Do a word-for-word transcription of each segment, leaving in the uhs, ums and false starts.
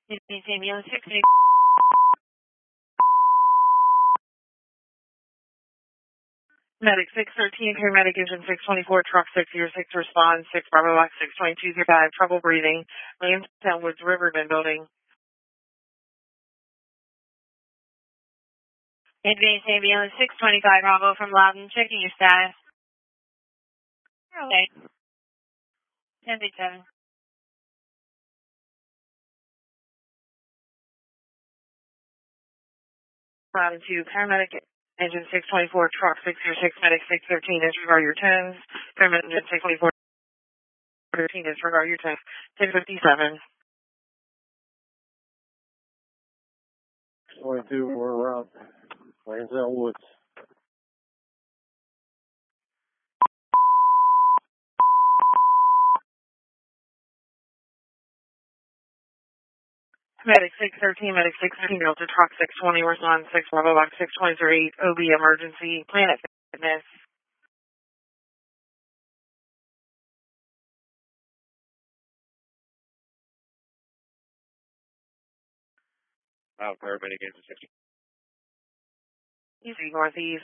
Ambulance six twenty. Medic six thirteen, paramedic engine six twenty-four, truck six zero six, response six Bravo Box six twenty-two, zero five, trouble breathing, Lansdowne Woods Riverbend building. Advanced ambulance six twenty-five, Bravo from Loudon, checking your status. Okay. ten seven. Loudon two, paramedic engine six twenty-four, truck six zero six, medic six thirteen, disregard your tones. Paramedic engine six twenty-four, thirteen, disregard your tones. ten fifty-seven. twenty-two, we're around Lansdowne Woods. Medic six thirteen, medic six thirteen, Delta truck six twenty, response six Bravo Box six twenty-three, O B emergency, Planet Fitness. Out paramedic engine six. Easy northeast.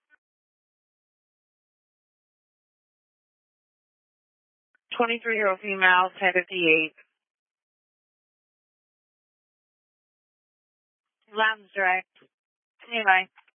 twenty-three year old female, ten fifty-eight. Loudon's direct. Anyway.